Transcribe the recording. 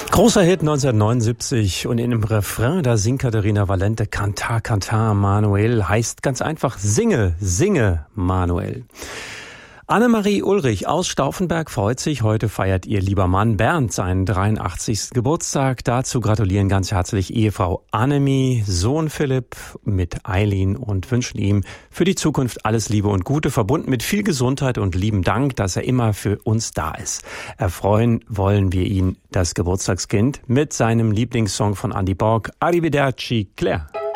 Großer Hit 1979 und in dem Refrain, da singt Katharina Valente Cantar, cantar, Manuel, heißt ganz einfach Singe, singe, Manuel. Annemarie Ulrich aus Stauffenberg freut sich. Heute feiert ihr lieber Mann Bernd seinen 83. Geburtstag. Dazu gratulieren ganz herzlich Ehefrau Annemie, Sohn Philipp mit Eileen und wünschen ihm für die Zukunft alles Liebe und Gute, verbunden mit viel Gesundheit und lieben Dank, dass er immer für uns da ist. Erfreuen wollen wir ihn, das Geburtstagskind, mit seinem Lieblingssong von Andy Borg, Arrivederci, Claire.